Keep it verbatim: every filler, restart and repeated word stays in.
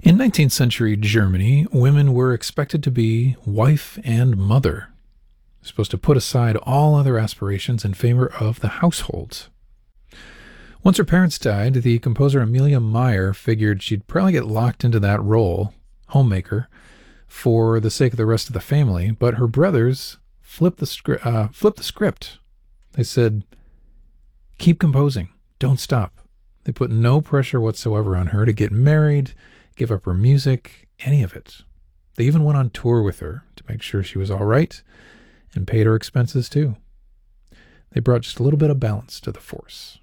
In nineteenth century Germany, women were expected to be wife and mother, supposed to put aside all other aspirations in favor of the household. Once her parents died, the composer Amelia Meyer figured she'd probably get locked into that role, homemaker, for the sake of the rest of the family, but her brothers flipped the, scri- uh, flipped the script. They said, keep composing, don't stop. They put no pressure whatsoever on her to get married, give up her music, any of it. They even went on tour with her to make sure she was all right and paid her expenses too. They brought just a little bit of balance to the force.